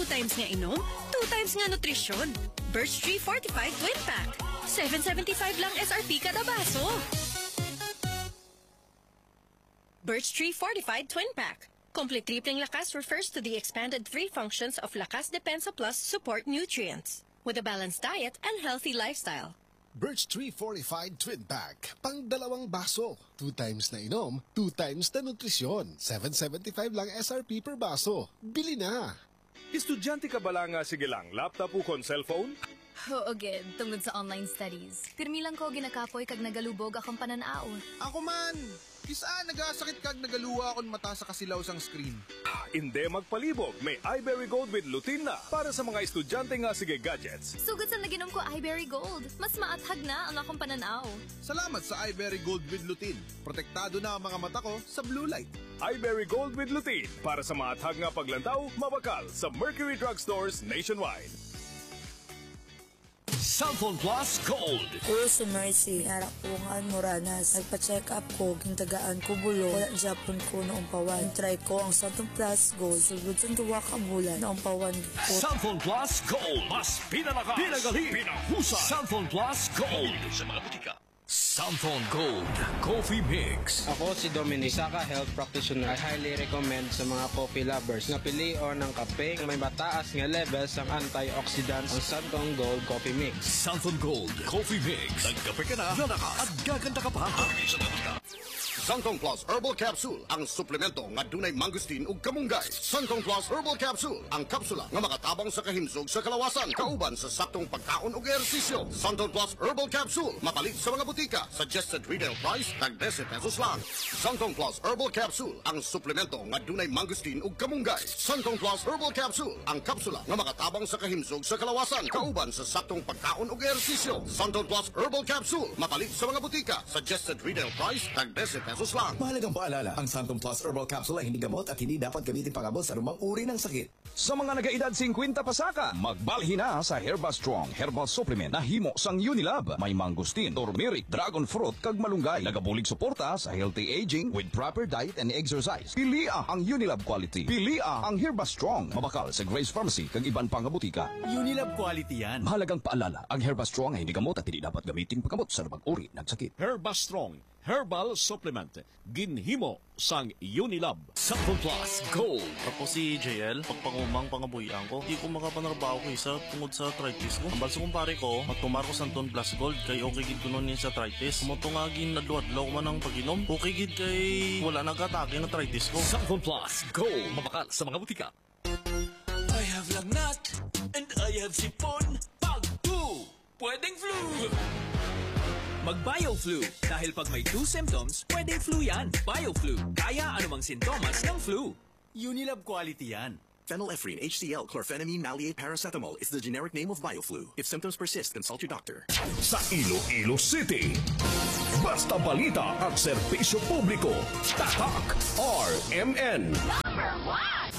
2 times nga inom, 2 times nga nutrisyon. Birch Tree Fortified Twin Pack. 7.75 lang SRP kada baso. Birch Tree Fortified Twin Pack. Complete tripling lakas refers to the expanded 3 functions of Lakas Depensa Plus support nutrients with a balanced diet and healthy lifestyle. Birch Tree Fortified Twin Pack. Pang 2 baso. 2 times na inom, 2 times na nutrisyon. 7.75 lang SRP per baso. Bili na! Estudyante ka ba lang sige lang, laptop o kon cellphone? Oo, gid, tungod sa online studies. Pirmi lang ko ginakapoy kag nagalubog akong pananaon. Ako man! Kisaan nagasakit kag nagaluwa akong mata sa kasilaw sang screen. Hindi magpalibog, may iBerry Gold with lutein na para sa mga estudyante nga sige gadgets. Sugod sa naginom ko iBerry Gold, mas maathag na ang akong pananaw. Salamat sa iBerry Gold with lutein. Protektado na ang mga mata ko sa blue light. iBerry Gold with lutein para sa maathag nga paglantaw, mabakal sa Mercury Drugstores nationwide. Cellphone Plus Gold. Kuya si Mercy, narapungan mo ranas. Nagpa-check up ko, gintagaan ko bulo. Wala Japon ko noong pawan. Try ko ang Cellphone Plus Gold. Sugod sa tuwa ka bulan noong pawan ko. Cellphone Plus Gold. Mas pinalakas, pinagaling, pinahusay. Cellphone Plus Gold. Sa mga butika. Cellphone Gold Coffee Mix. Ako si Dominic, isa ka health practitioner. I highly recommend sa mga coffee lovers na pilion ng kape na may mataas nga levels ng antioxidants ang Cellphone Gold Coffee Mix. Cellphone Gold Coffee Mix. Nagkape ka na, lalakas at gaganda ka pa. Sangtong Plus Herbal Capsule, ang suplemento nga dunay mangustin ug kamunggay. Sangtong Plus Herbal Capsule, ang kapsula nga makatabang sa kahimsog sa kalawasan, kauban sa saktong pagkaon ug ehersisyo. Sangtong Plus Herbal Capsule, mapalit sa mga butika. Suggested retail price, tag 10 pesos lang. Sangtong Plus Herbal Capsule, ang suplemento nga dunay mangustin ug kamunggay. Sangtong Plus Herbal Capsule, ang kapsula nga makatabang sa kahimsog sa kalawasan, kauban sa saktong pagkaon ug ehersisyo. Sangtong Plus Herbal Capsule, mapalit sa mga butika. Suggested retail price, tag 10 pesos lang. Mahalagang paalala, ang Sangtong Plus Herbal Capsule ay hindi gamot at hindi dapat gamitin pangabot sa rumang uri ng sakit. Sa mga nagaedad 50 pasaka, magbalhin na sa Herba Strong Herbal Supplement na himo sang Unilab. May mangustin, turmeric, dragon fruit, kag malunggay. Nagabulig suporta sa healthy aging with proper diet and exercise. Pilia ang Unilab quality. Pilia ang Herba Strong. Mabakal sa Grace Pharmacy kag iban pang butika. Unilab quality yan. Mahalagang paalala, ang Herba Strong ay hindi gamot at hindi dapat gamitin pangabot sa rumang uri ng sakit. Herba Strong Herbal Supplement. Ginhimo sang Unilab. Cellphone Plus Gold. Ako si JL, pagpangumang pangabuyan ko, di ko makapanarbaho ko isa tungod sa arthritis ko. Ang balso kumpare ko, magtumar ko Santon Plus Gold, kay okay gid ko nun sa arthritis. Kumutungagin nadluadlaw man ang pag-inom, okay gid kay wala nagkatake ng arthritis ko. Cellphone Plus Gold. Mabakal sa mga butika. I have lagnat and I have sipon. Pag 2, pwedeng flu. Mag-BioFlu. Dahil pag may 2 symptoms, pwedeng flu yan. BioFlu. Kaya anumang sintomas ng flu. Unilab quality yan. Phenylephrine, HCl, chlorphenamine, maleate, paracetamol is the generic name of BioFlu. If symptoms persist, consult your doctor. Sa Iloilo City, basta balita at serbisyo publiko. Tatak RMN. Number 1.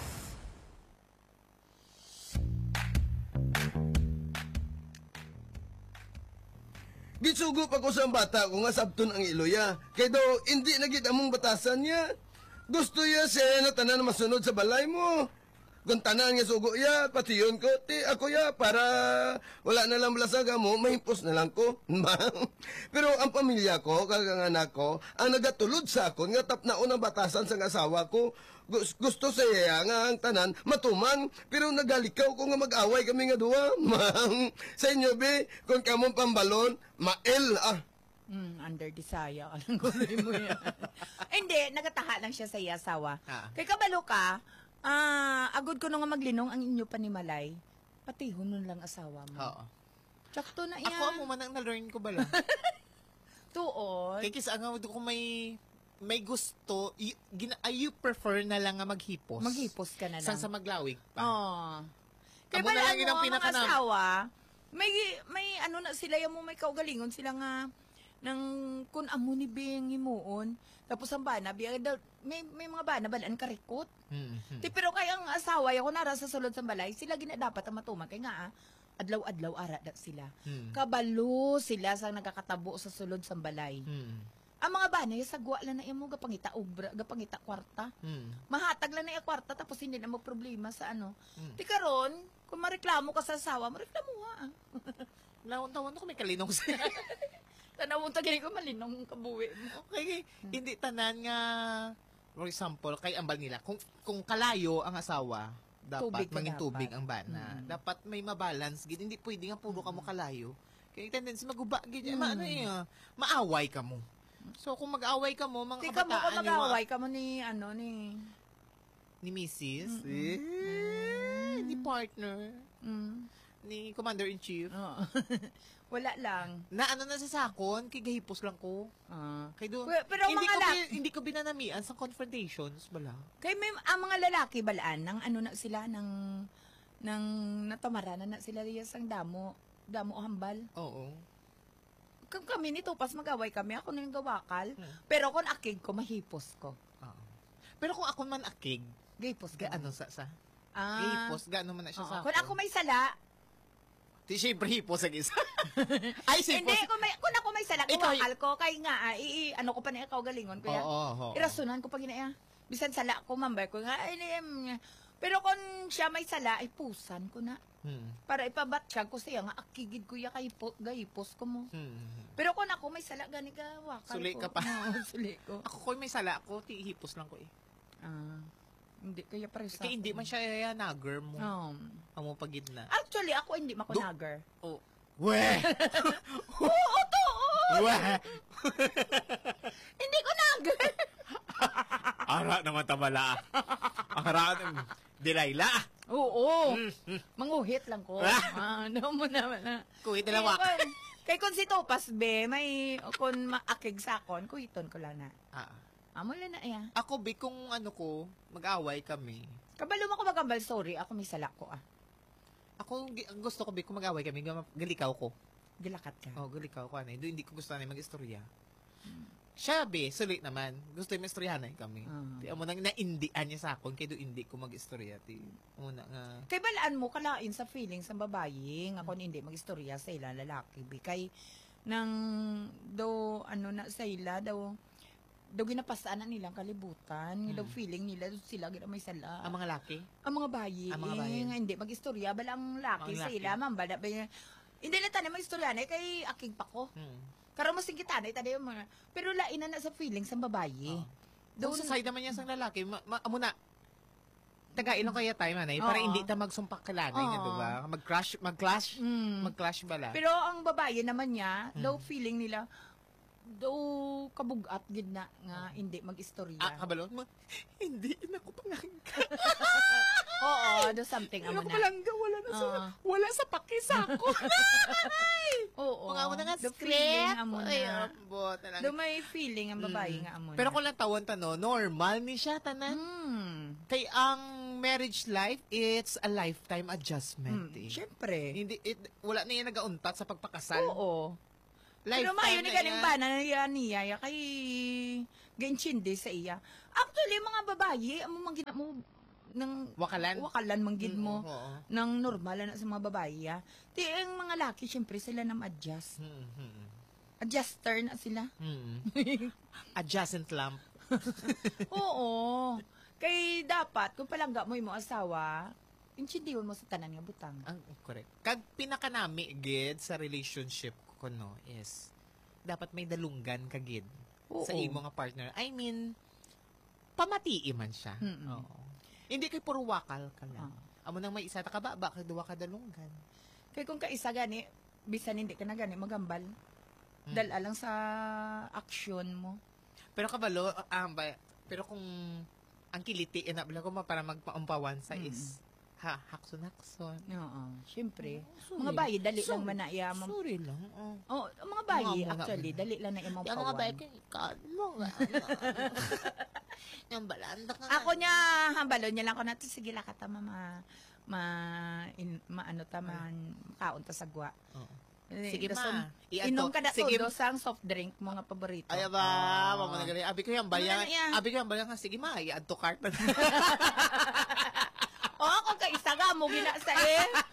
Gitsugo pa ko sa bata ko nga sabton ang iloya. Kaya daw, hindi nagit among batasan niya. Gusto niya siya na tanan masunod sa balay mo. Kung tanan nga sugo ya, pati yun ko, ako ya, para wala na lang balasaga mo, mahimpos na lang ko. Pero ang pamilya ko, kaganganak ko, ang nagatulod sa akon nga tapnaon ang batasan sa asawa ko. Gusto sa iya nga ang tanan matuman, pero nagalikaw ko nga mag-away kami nga duwa. Sa inyo, be, kung kamong pambalon, mael, Under desaya ka lang guloy mo yan. Hindi, nagataha lang siya sa iya asawa. Kay kabalo ka, agod ko nga maglinong ang inyo panimalay. Patihon nun lang asawa mo. Oo. Tsakto na yan. Ako mo man ang na-learn ko bala. Tuon. Kaya kisa ang kung may gusto, you prefer na lang nga maghipos. Maghipos ka na lang. Sa maglawig pa. Oo. Kaya Amo pala na lang yun ang mga asawa, may ano na sila yung may kaugalingon sila nga nang kun amo ni Beng imuon. Tapos ang bana, may mga bana balaan karikot. Pero kaya ang asawa, ako nara sa sulod sa balay, sila dapat ang matuman. Kaya nga, adlaw-adlaw ara da sila. Kabalo sila sa nagkakatabo sa sulod sa balay. Ang mga banay, sagwa lang na mo, gapangita obra, gapangita kwarta. Mahatag lang na yung kwarta, tapos hindi na mo problema sa ano. Di karon, kung mareklamo ka sa asawa, mareklamo ha. Lawan-tawan ko may kalinong siya. Tanawon ta gani ko malinong kabuwi mo. Okay, hindi tanan nga, for example, kay ambal nila, kung kalayo ang asawa, dapat maging tubig ang bana. Dapat may mabalance gid, hindi pwede nga puro ka mo kalayo. Kaya tendency maguba gid, maaway ka mo. So kung mag-away ka mo, mga kabataan, kung mag-away ka mo ni Mrs. Ni partner. Ni Commander-in-Chief. Wala lang. Na ano na sa sakon, kay gahipos lang ko. Kay doon. Pero hindi ko binanamian sa confrontations, bala. Kay may ang mga lalaki balaan nang ano na sila nang natamaranan na sila sang damo hambal. Oo. Kung kami nito pas mag-away kami, ako nang gawakal. Pero kung akig ko mahipos ko. Pero kung ako man akig, gahipos ka ano sa gahipos gaano man na siya sa. Kung ako may sala, di syempre hipos ang isa. Ay, hindi, kung ako may sala, gawakal ko, kay nga, ano ko pa na ikaw galingon ko yan. Irasunan ko pa ginaya. Bisan sala ko, mambay ko nga, pero kung siya may sala, ay pusan ko na. Para ipabatsyag ko siya nga, akigid ko ya kay gahipos ko mo. Pero kung ako may sala, gani ka, wakal suli ko. Ka pa. Suli ko. Ako kung may sala ko, hipos lang ko eh. Hindi, kaya pares kaya hindi man siya nagger mo. Amo pagid na. Actually, ako hindi makunagger. Oh. Weh! Oo, to! Weh! Hindi ko nagger! Ara naman tabala. Ara Dilayla. Oo. Manguhit lang ko. Ano mo naman. Kuhit dalawak. Kay kung si Topas be, may kung maakig sakon, kuhiton ko lang na. Amo lang na iya. Ako be, kung ano ko, mag-away kami. Kabalo mo ko magambal, sorry, ako may salak ko Ako, gusto ko be, kung mag-away kami, galikaw ko. Gilakat ka? Oo, galikaw ko. Hindi ko gusto na mag-istorya. Siya be, sulit naman. Gusto yung istoryahan kami. Amo nang naindian niya sa akin, kaya hindi ko mag-istorya. Muna nga. Kay balaan mo, kalain sa feelings ng babae, ako hindi mag-istorya sa ila lalaki. Be. Kay, nang, daw, ano na sa ila, daw ginapasaan na nilang kalibutan. Daw feeling nila, sila may sala. Ang mga laki? Ang mga bayi. Nga hindi mag-istorya, balang laki sa ila, mambala. Hindi na tayo mag-istorya na, kay akig pa ko. Karon mas kita na itaday mga pero lain na sa feelings ng babae. Doon sa side naman niya sang lalaki, amo na tagain lang kaya tayo man para hindi ta magsumpak kalanay na, di ba? Mag-clash bala. Pero ang babae naman niya, daw feeling nila daw kabugat gid na nga hindi mag-istorya. Kabalo mo? Hindi na ko palangga. Oo, do something amo na. Palangga wala sa pakisako. Oo. Mga amo na nga feeling amo na. Talaga. Do may feeling ang babae nga amo na. Pero kung lang tawon normal ni siya tanan. Kay ang marriage life, it's a lifetime adjustment. Siyempre. Hindi wala na yan nagauntat sa pagpakasal. Oo. Pero mayo ni ganing ba na niya kay ganchindi sa iya. Actually, mga babae, amo man gina mo ng wakalan manggid mo ng normal na sa mga babae. Ti ang mga laki syempre sila nam adjust. Adjuster na sila. Adjacent lamp. Oo. Kay dapat kung palangga mo imong asawa, intindihan mo sa tanan nga butang. Correct. Kag pinakanami gid sa relationship ko is dapat may dalunggan ka gid sa imo nga partner. I mean, pamatii man siya. Oo. Hindi kay puro wakal ka lang. Amo nang may isa ta ka ba kay duwa ka dalunggan. Kay kung kaisa gani, bisan hindi ka na gani magambal. Dala lang sa action mo. Pero kabalo, pero kung ang kiliti inabla ko para magpaumpawan sa is hakson-hakson. Oo, syempre. Mga bayi, dali lang man na iya. Sorry lang. Mga bayi, actually, dali lang na imong pawan. Mga bayi, mo nga. Yung balanda ka. Ako niya, hambalon niya lang ko natin. Sige, lakata kaunta sa gwa. Sige ma. Inom ka na todo sang soft drink mo nga paborito. Ay ba, mamanagali. Abi ko yung bayan nga. Sige ma, i-add to cart na. Kung kaisaga mo gina sa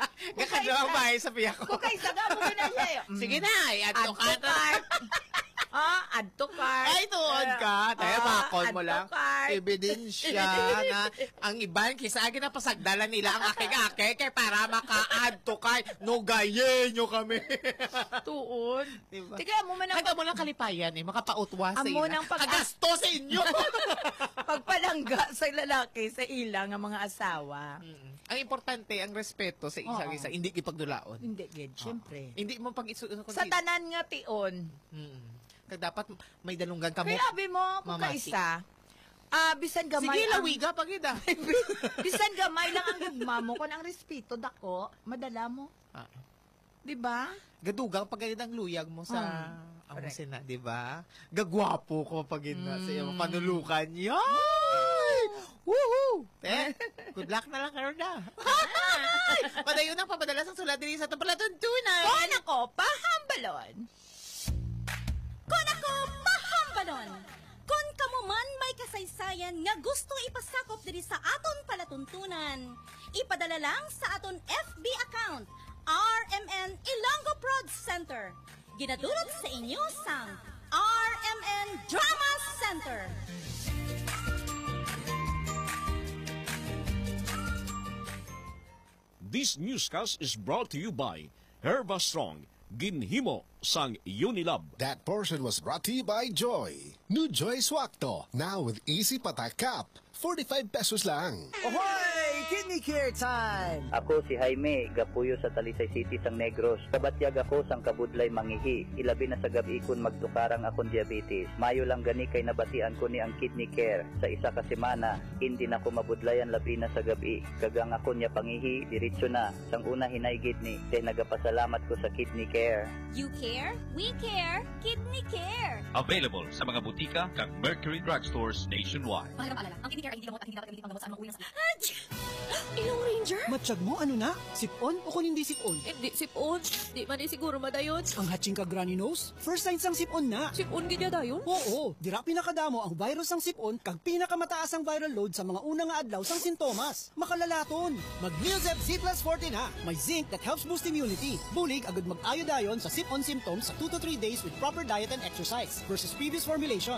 Kakadawang bahay sa piya ko. Kung kaisaga mo gina siya. Sige na, i-add to cart. Add to cart. Ay, tuon ka. Tayo, makakon mo add lang. to cart. Ebidensya na ang iban, kisa agin na pasagdalan nila ang aking-ake kay para maka-add to cart. No, gaye nyo kami. Tuon. Diba? Tika, mo man ang... Hanggang mo lang kalipayan makapautwa sa Amo ila. ng pag- Kagasto sa inyo. Pagpalangga sa lalaki, sa ila nga mga asawa. Ang importante, ang respeto sa isa-isa, hindi ipagdulaon. Hindi, gid, syempre. Hindi mo pag Sa tanan nga tion. Kag dapat may dalunggan ka mo. Kaya abi mo, kung mamati. kaisa, bisan gamay Sige, lawiga, pagida. bisan gamay lang ang gugma mo, kung ang respeto dako, madala mo. Di ba? Gadugang pag ang luyag mo sa amo sina, di ba? Gagwapo ko pag sa iyong panulukan. Yay! Woohoo! Good luck na lang, Carla. Padayon ang papadala sa sulat din sa Palatuntunan. Kon ako, pahambalon. Kon ako, pahambalon. Kon kamo man may kasaysayan nga gusto ipasakop diri sa aton palatuntunan, ipadala lang sa aton FB account, RMN Ilonggo Prod Center. Ginadulot sa inyo sang RMN Drama Center. This newscast is brought to you by Herba Strong, ginhimo sang Unilab. That portion was brought to you by Joy. New Joy Swakto, now with easy patak cap. 45 pesos lang. Ahoy! Kidney Care time! Ako si Jaime, gapuyo sa Talisay City sang Negros. Kabatyag ako sang kabudlay mangihi. Ilabi na sa gabi kun magtukarang akong diabetes. Mayo lang gani kay nabatian ko ni ang Kidney Care. Sa isa ka semana, hindi na ko mabudlayan labi na sa gabi. Kagang ako niya pangihi, diretso na. Sang una hinay kidney. Kaya nagapasalamat ko sa Kidney Care. You care, we care, Kidney Care. Available sa mga butika kag Mercury Drugstores nationwide. Mahalagang paalala, ang Kidney Care ay hindi gamot at hindi dapat gamitin panggamot sa anumang uri ng sakit. Ilong Ranger? Matsyag mo, ano na? Sipon o kung hindi sipon? Hindi sipon. Di man siguro madayon. Ang hatching ka granny nose? First signs ang sipon na. Sipon gid dayon? Oo, dira pinakadamo ang virus sang sipon kag pinakamataas ang viral load sa mga unang nga adlaw sang sintomas. Makalalaton. Mag-Newzep Z Plus 40 na. May zinc that helps boost immunity. Bulig agad mag-ayo dayon sa sipon symptoms sa 2 to 3 days with proper diet and exercise versus previous formulation.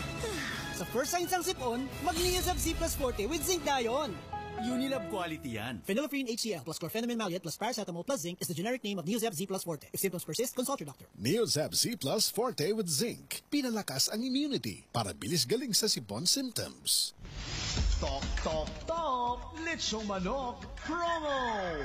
Sa first signs ng sipon, mag-Newzep Z Plus 40 with zinc dayon. Unilab quality yan. Phenylephrine HCl plus chlorpheniramine maleate plus paracetamol plus zinc is the generic name of Newzep Z Plus Forte. If symptoms persist, consult your doctor. Neozep Z Plus Forte with zinc. Pinalakas ang immunity para bilis galing sa sipon symptoms. Tok, tok, tok! Lechong manok promo!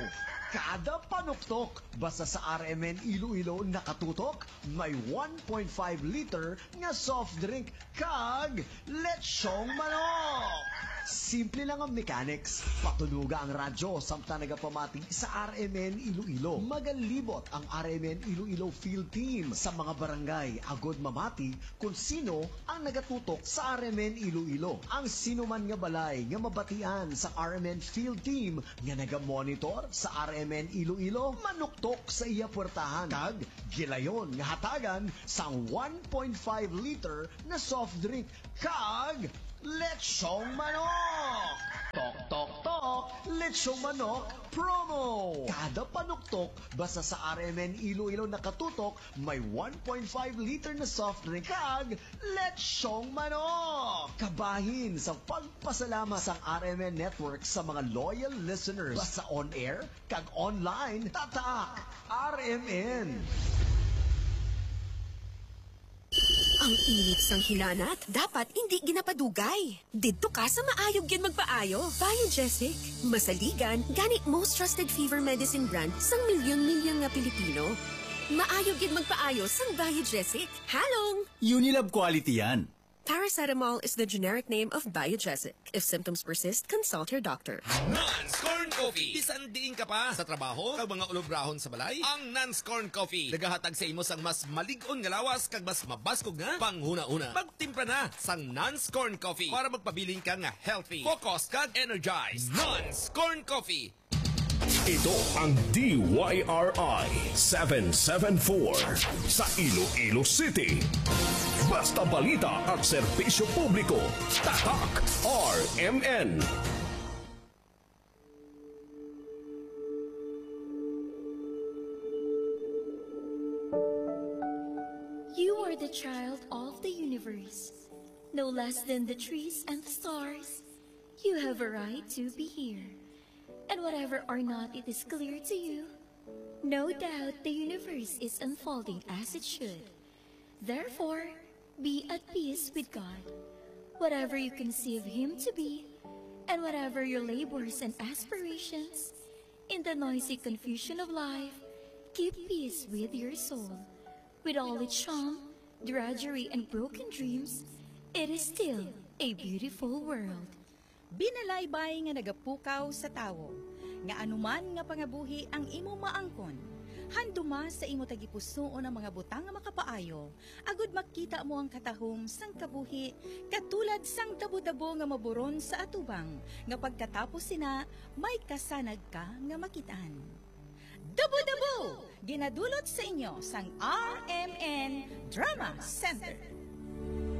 Kada panuktok, basta sa RMN Iloilo nakatutok, may 1.5 liter nga soft drink kag lechong manok. Simple lang ang mechanics. Patunuga ang radyo samtang nagapamating sa RMN Iloilo. Magalibot ang RMN Iloilo Field Team sa mga barangay agod mamati kung sino ang nagatutok sa RMN Iloilo. Ang sino man nga balay nga mabatian sa RMN Field Team nga nagamonitor sa RMN Iloilo manuktok sa iya puwertahan kag gilayon nga hatagan sang 1.5 liter na soft drink kag lechong manok! Tok, tok, tok! Lechong manok promo! Kada panuktok, basta sa RMN Iloilo nakatutok, may 1.5 liter na soft drink kag lechong manok! Kabahin sa pagpasalamat sa RMN Network sa mga loyal listeners. Basta on-air, kag online, tatak! RMN! Ang init sang hinanat, dapat hindi ginapadugay. Didto ka sa maayog gin magpaayo. Biogesic. Masaligan, gani most trusted fever medicine brand sang milyon-milyon nga Pilipino. Maayog gin magpaayo sang Biogesic. Halong! Unilab quality yan. Paracetamol is the generic name of Biogesic. If symptoms persist, consult your doctor. Nance Corn Coffee. Bisan diin ka pa sa trabaho kag mga ulobrahon sa balay. Ang Nance Corn Coffee nagahatag sa imo sang mas malig-on nga lawas kag mas mabaskog nga panghuna-una. Magtimpla na sang Nance Corn Coffee para magpabiling ka nga healthy, focused kag energized. Nance Corn Coffee. Ito ang DYRI 774 sa Iloilo City. Basta balita at serbisyo publiko. Tatak RMN. You are the child of the universe. No less than the trees and the stars. You have a right to be here. And whatever or not it is clear to you, no doubt the universe is unfolding as it should. Therefore, be at peace with God. Whatever you conceive Him to be, and whatever your labors and aspirations, in the noisy confusion of life, keep peace with your soul. With all its charm, drudgery, and broken dreams, it is still a beautiful world. Binalaybay nga nagapukaw sa tawo, nga anuman nga pangabuhi ang imo maangkon. Handuma sa imo tagipusoon ang mga butang nga makapaayo, agud makita mo ang katahom sang kabuhi, katulad sang dabo-dabo nga maburon sa atubang, nga pagkatapos sina, may kasanag ka nga makitaan. Dabo-dabo! Ginadulot sa inyo sang RMN Drama Center.